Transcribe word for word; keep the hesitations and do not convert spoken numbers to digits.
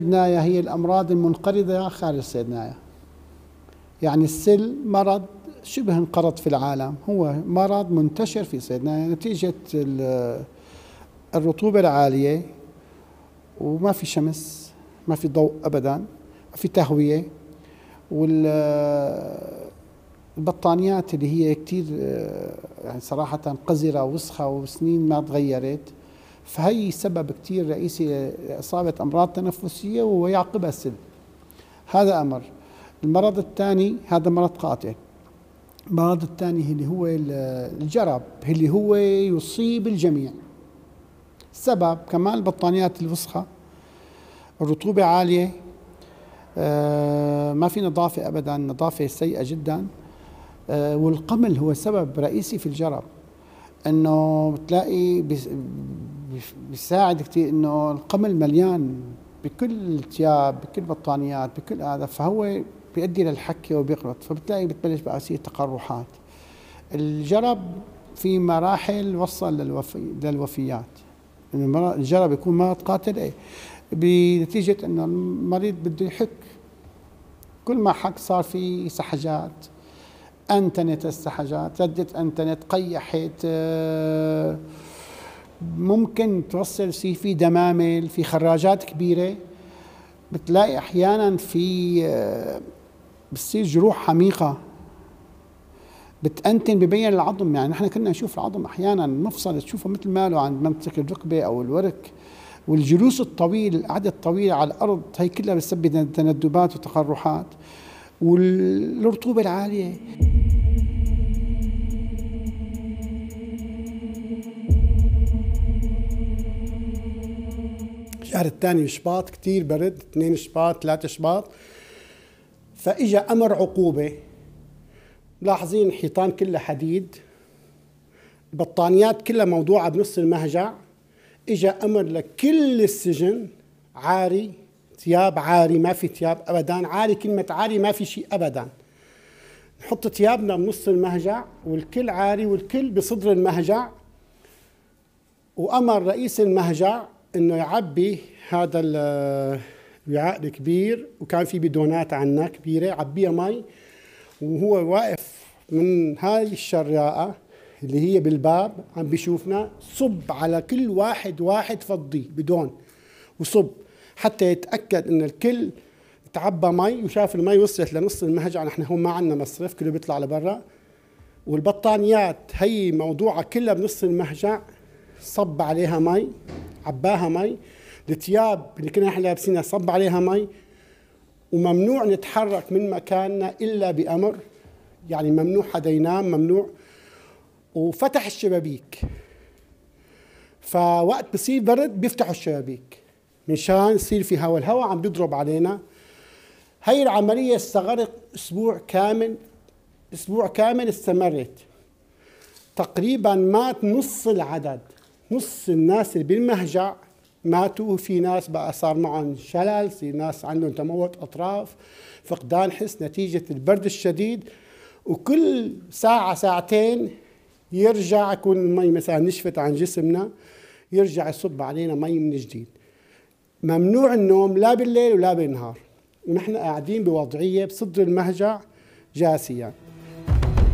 السيدناية هي الأمراض المنقرضة خارج السيدناية. يعني السل مرض شبه انقرض في العالم، هو مرض منتشر في سيدناية نتيجة الرطوبة العالية، وما في شمس، ما في ضوء أبدا، ما في تهوية، والبطانيات اللي هي كتير يعني صراحة قذرة ووسخة وسنين ما تغيرت، فهي سبب كتير رئيسي لإصابة أمراض تنفسية ويعقبها السل. هذا أمر. المرض الثاني هذا مرض قاتل. المرض الثاني اللي هو الجرب، اللي هو يصيب الجميع. السبب كمان البطانيات الوسخة، الرطوبة عالية، آه ما في نظافة أبدا، نظافة سيئة جدا، آه والقمل هو سبب رئيسي في الجرب. انه بتلاقي بيساعد كثير انه القمل مليان بكل الثياب، بكل بطانيات، بكل هذا، فهو بيؤدي للحكه وبيقرط، فبتلاقي بتبلش بقى يصير تقرحات. الجرب في مراحل وصل للوفي للوفيات. الجرب يكون مرض قاتل ايه بنتيجه انه المريض بده يحك، كل ما حك صار في سحجات، أنتنت السحجات، ردت أنتنت، قيحت، ممكن توصل شيء في دمامل، في خراجات كبيرة. بتلاقي أحيانا في بتصير جروح عميقة بتأنتن، ببين العظم. يعني نحن كنا نشوف العظم أحيانا مفصل تشوفه مثل ماله عند منطقة الركبة أو الورك. والجلوس الطويل، القعدة الطويلة على الأرض، هي كلها بتسبب تندبات وتقرحات. والرطوبة العالية. الشهر الثاني شباط، كتير برد، اثنين شباط ثلاثة شباط، فإجا أمر عقوبة. ملاحظين الحيطان كلها حديد، البطانيات كلها موضوعة بنص المهجع. إجا أمر لكل السجن عاري، ثياب عاري، ما في ثياب أبدا. عاري كلمة عاري ما في شيء أبدا. نحط ثيابنا بنص المهجع والكل عاري والكل بصدر المهجع. وأمر رئيس المهجع إنه يعبي هذا الوعاء الكبير، وكان في بدونات عنا كبيرة، عبيها مي، وهو واقف من هاي الشراءة اللي هي بالباب عم بيشوفنا، صب على كل واحد واحد فضي بدون وصب، حتى يتأكد إن الكل تعبى مي وشاف المي وصلت لنص المهجع. نحن هون ما عندنا مصرف، كله بيطلع لبرا. والبطانيات هي موضوعة كلها بنص المهجع، صب عليها مي، عباها مي. الثياب اللي كنا نحن لابسينها صب عليها مي. وممنوع نتحرك من مكاننا إلا بأمر، يعني ممنوع حدا ينام، ممنوع. وفتح الشبابيك، فوقت بصير برد بيفتحوا الشبابيك مشان يصير في هواء، الهواء عم بيضرب علينا. هي العملية استغرقت أسبوع كامل، أسبوع كامل استمرت. تقريبا مات نص العدد، نص الناس اللي بالمهجع ماتوا. في ناس بقى صار معهم شلل، في ناس عندهم تموت أطراف، فقدان حس نتيجة البرد الشديد. وكل ساعة ساعتين يرجع يكون المي مثلا نشفت عن جسمنا، يرجع يصب علينا مي من جديد. ممنوع النوم لا بالليل ولا بالنهار، ونحن قاعدين بوضعية بصدر المهجع جاسيا.